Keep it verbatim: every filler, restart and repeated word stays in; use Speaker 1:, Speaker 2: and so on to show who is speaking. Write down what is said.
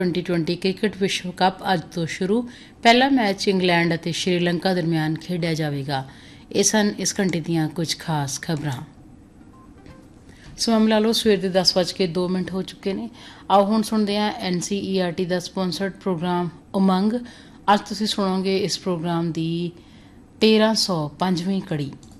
Speaker 1: Twenty twenty cricket विश्व cup अज तो शुरू। पहला मैच इंग्लैंड और श्रीलंका दरमियान खेडिया जाएगा। ये सन इस घंटे दीयां कुछ खास खबरां। समां ला लो सवेर के दस बज के दो मिनट हो चुके ने। आओ हुण सुणदे हां N C E R T का स्पॉन्सर्ड प्रोग्राम उमंग। अज तुसीं सुणोगे इस प्रोग्राम की तेरह सौ पंजवीं कड़ी।